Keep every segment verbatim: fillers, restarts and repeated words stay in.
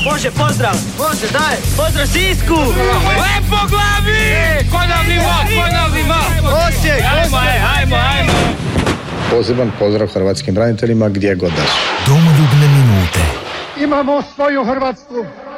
Može, pozdrav! Može, daj! Pozdrav Sisku! Lepo glavi! Konavni vod, konavni vod! Osijek, Ajmo, ajmo, ajmo! Poseban pozdrav hrvatskim braniteljima gdje god da su. Domoljubne minute. Imamo svoju Hrvatsku.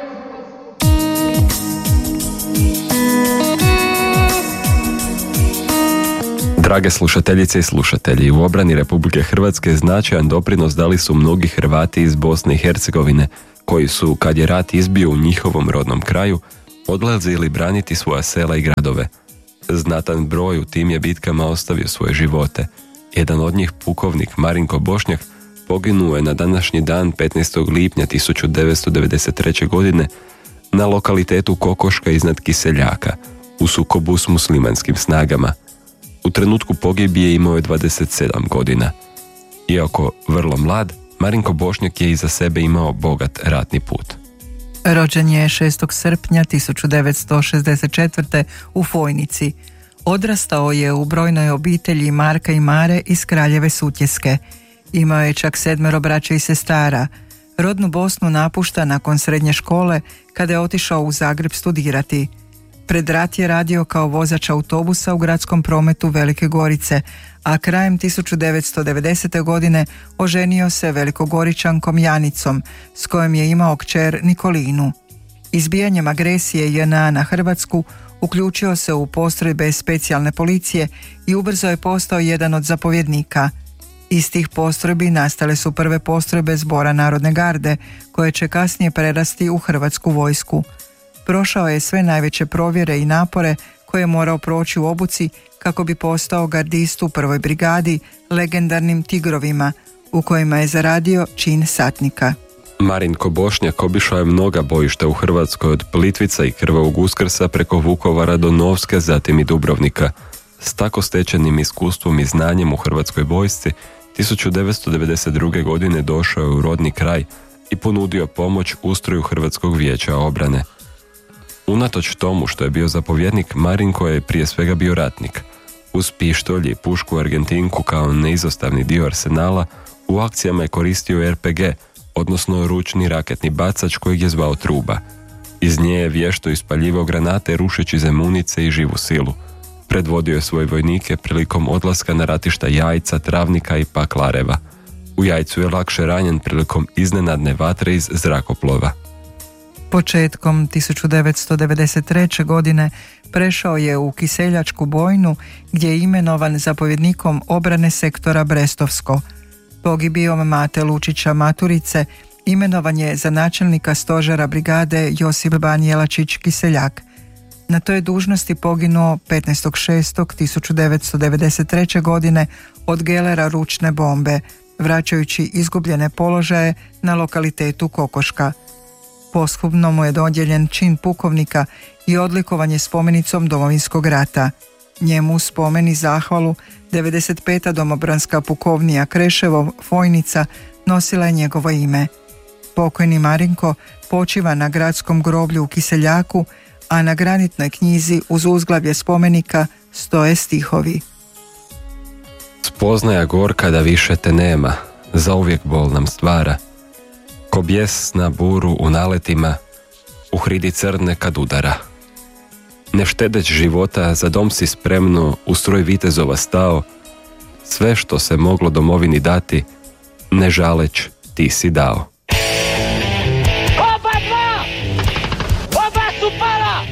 Drage slušateljice i slušatelji, u obrani Republike Hrvatske značajan doprinos dali su mnogi Hrvati iz Bosne i Hercegovine, koji su, kad je rat izbio u njihovom rodnom kraju, odlazili braniti svoja sela i gradove. Znatan broj u tim je bitkama ostavio svoje živote. Jedan od njih, pukovnik Marinko Bošnjak, poginuo je na današnji dan petnaestog lipnja tisuću devetsto devedeset treće. godine na lokalitetu Kokoška iznad Kiseljaka, u sukobu s muslimanskim snagama. U trenutku pogibije imao je dvadeset sedam godina. Iako vrlo mlad, Marinko Bošnjak je iza sebe imao bogat ratni put. Rođen je šestog srpnja tisuću devetsto šezdeset četvrte. u Fojnici. Odrastao je u brojnoj obitelji Marka i Mare iz Kraljeve Sutjeske. Imao je čak sedmero braće i sestara. Rodnu Bosnu napušta nakon srednje škole kada je otišao u Zagreb studirati. Pred rat je radio kao vozač autobusa u gradskom prometu Velike Gorice, a krajem tisuću devetsto devedesete. godine oženio se Velikogoričankom Janicom, s kojom je imao kćer Nikolinu. Izbijanjem agresije J N A na Hrvatsku uključio se u postrojbe specijalne policije i ubrzo je postao jedan od zapovjednika. Iz tih postrojbi nastale su prve postrojbe Zbora Narodne garde, koje će kasnije prerasti u Hrvatsku vojsku. Prošao je sve najveće provjere i napore koje je morao proći u obuci kako bi postao gardist u prvoj brigadi, legendarnim Tigrovima, u kojima je zaradio čin satnika. Marinko Bošnjak obišao je mnoga bojišta u Hrvatskoj, od Plitvica i Krvavog Uskrsa preko Vukovara do Novske, zatim i Dubrovnika. S tako stečenim iskustvom i znanjem u Hrvatskoj vojsci tisuću devetsto devedeset druge. godine došao je u rodni kraj i ponudio pomoć ustroju Hrvatskog vijeća obrane. Unatoč tomu što je bio zapovjednik, Marinko je prije svega bio ratnik. Uz pištolj i pušku Argentinku kao neizostavni dio arsenala, u akcijama je koristio R P G, odnosno ručni raketni bacač kojeg je zvao Truba. Iz nje je vješto ispaljivao granate rušeći zemunice i živu silu. Predvodio je svoje vojnike prilikom odlaska na ratišta Jajca, Travnika i Paklareva. U Jajcu je lakše ranjen prilikom iznenadne vatre iz zrakoplova. Početkom tisuću devetsto devedeset treće. godine prešao je u Kiseljačku bojnu, gdje je imenovan zapovjednikom obrane sektora Brestovsko. Pogibijom Mate Lučića Maturice imenovan je za načelnika stožera brigade Josip Banjelačić Kiseljak. Na toj dužnosti poginuo petnaestog šestog tisuću devetsto devedeset treće. godine od gelera ručne bombe, vraćajući izgubljene položaje na lokalitetu Kokoška. Posthumno mu je dodijeljen čin pukovnika i odlikovanje spomenicom Domovinskog rata. Njemu spomen i zahvalu devedeset peta domobranska pukovnija Kreševo Fojnica nosila je njegovo ime. Pokojni Marinko počiva na gradskom groblju u Kiseljaku, a na granitnoj knjizi uz uzglavlje spomenika stoje stihovi. Spoznaja gorka da više te nema, zauvijek bol nam stvara. Ko bijes na buru u naletima, u hridi crne kad udara. Ne štedeć života, za dom si spremno u stroj vitezova stao, sve što se moglo domovini dati, ne žaleć ti si dao. Oba dva! Oba su pala!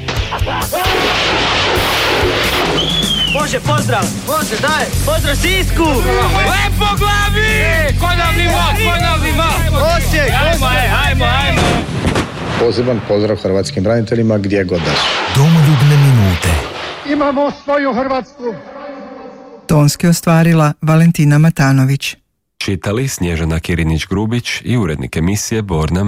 Može, pozdrav! Može, daj! Pozdrav Sisku! Lepo glavi! Konavni vod, konavni vod! Osijek, Ajmo, ajmo, ajmo! Poseban pozdrav hrvatskim braniteljima gdje god da su. Domoljubne minute. Imamo svoju Hrvatsku. Tonski ostvarila Valentina Matanović. Čitali Snježana Kirinić-Grubić i urednik emisije Borna